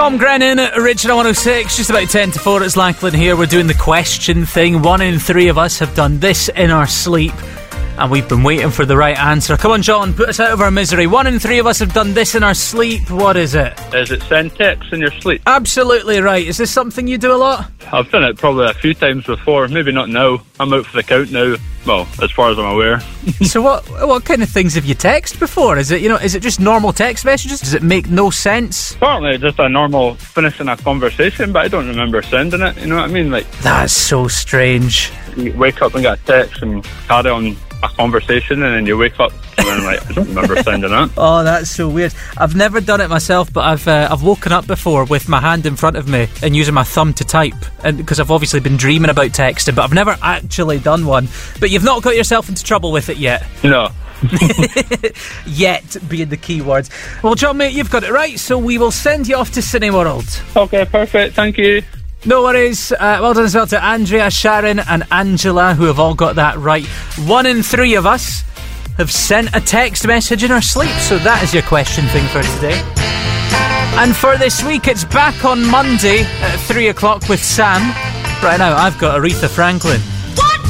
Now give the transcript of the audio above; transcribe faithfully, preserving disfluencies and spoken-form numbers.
Tom Grennan, Richard one oh six, just about ten to four. It's Lachlan here. We're doing the question thing. One in three of us have done this in our sleep, and we've been waiting for the right answer. Come on, John, put us out of our misery. One in three of us have done this in our sleep. What is it? Is it send texts in your sleep? Absolutely right. Is this something you do a lot? I've done it probably a few times before. Maybe not now. I'm out for the count now. Well, as far as I'm aware. So what what kind of things have you texted before? Is it, you know, is it just normal text messages? Does it make no sense? Apparently just a normal finishing a conversation, but I don't remember sending it. You know what I mean? Like, that's so strange. You wake up and get a text and carry on a conversation, and then you wake up and then like, I don't remember sending it. Oh, that's so weird. I've never done it myself, but I've uh, I've woken up before with my hand in front of me and using my thumb to type, and because I've obviously been dreaming about texting, but I've never actually done one. But you've not got yourself into trouble with it yet? No. Yet being the key word. Well, John, mate, you've got it right, so we will send you off to Cineworld. Okay, perfect. Thank you. No worries. Uh, well done as well to Andrea, Sharon and Angela, who have all got that right. One in three of us have sent a text message in our sleep, so that is your question thing for today. And for this week, it's back on Monday at three o'clock with Sam. Right now, I've got Aretha Franklin.